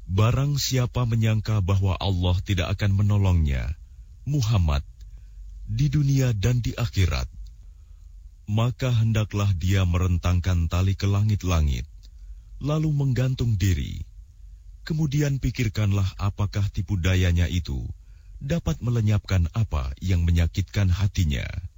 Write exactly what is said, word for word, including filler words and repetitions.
Barang siapa menyangka bahwa Allah tidak akan menolongnya, Muhammad, di dunia dan di akhirat, maka hendaklah dia merentangkan tali ke langit-langit, lalu menggantung diri. Kemudian pikirkanlah apakah tipu dayanya itu dapat melenyapkan apa yang menyakitkan hatinya.